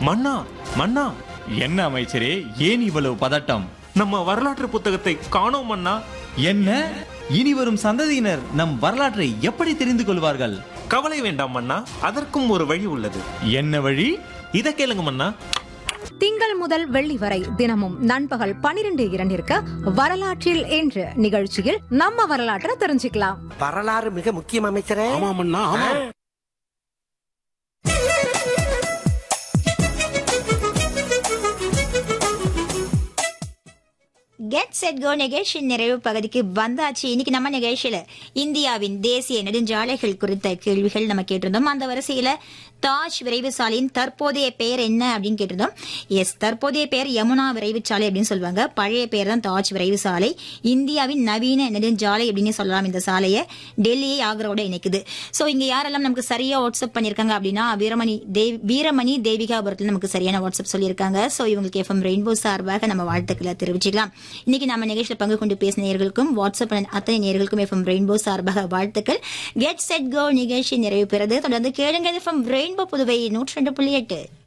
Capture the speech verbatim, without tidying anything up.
மன்னா மன்னா, என்ன அமைச்சரே, ஏன் இவ்வளவு பதட்டம்? நம்ம வரலாற்று புத்தகத்தை காணோம் மன்னா. என்ன, இனி வரும் சந்ததியினர் நம் வரலாற்றை எப்படி தெரிந்து கொள்வார்கள்? கவலை வேண்டாம் மன்னா, அதற்கும் ஒரு வழி உள்ளது. என்ன வழி? இத கேளுங்க மன்னா. திங்கள் முதல் வெள்ளி வரை தினமும் நண்பகல் பனிரெண்டு இரண்டிற்கு வரலாற்றில் என்று நிகழ்ச்சியில் நம்ம வரலாற்றை தெரிஞ்சுக்கலாம். வரலாறு மிக முக்கியம் அமைச்சரே. ஆமாமண்ணா, ஆமா. கெட் செட் கோ நிகழ்ச்சி நிறைவு பகுதிக்கு வந்தாச்சு. இன்னைக்கு நம்ம நிகழ்ச்சியில இந்தியாவின் தேசிய நெடுஞ்சாலைகள் குறித்த கேள்விகள் நம்ம கேட்டிருந்தோம். அந்த வரிசையில தாஜ் விரைவு சாலையின் தற்போதைய பெயர் என்ன அப்படின்னு கேட்டிருந்தோம். எஸ், தற்போதைய பெயர் யமுனா விரைவு சாலை அப்படின்னு சொல்லுவாங்க. பழைய பெயர் தான் தாஜ் விரைவு சாலை. இந்தியாவின் நவீன நெடுஞ்சாலை அப்படின்னு சொல்லலாம். இந்த சாலையை டெல்லியை ஆக்ராவோட இணைக்குது. சோ இங்க யாரெல்லாம் நமக்கு சரியா வாட்ஸ்அப் பண்ணிருக்காங்க அப்படின்னா, வீரமணி தேவ் வீரமணி தேவிகாபுரத்துல நமக்கு சரியான வாட்ஸ்அப் சொல்லியிருக்காங்க. சோ இவங்களுக்கு எஃப்எம் ரெயின்போ சார்பாக நம்ம வாழ்த்துக்களை தெரிவிச்சுக்கலாம். இன்னைக்கு நம்ம நிகழ்ச்சியில் பங்கு கொண்டு பேசின நேயர்களுக்கும் வாட்ஸ்அப் அத்தனை நேயர்களுக்கும் எஃப்எம் ரெயின்போ சார்பாக வாழ்த்துக்கள். கெட் செட் கோ நிகழ்ச்சி நிறைவு பெறுது. தொடர்ந்து கேளுங்க எஃப்எம் ரெயின்போ புதுவை நூற்றி ரெண்டு புள்ளி எட்டு.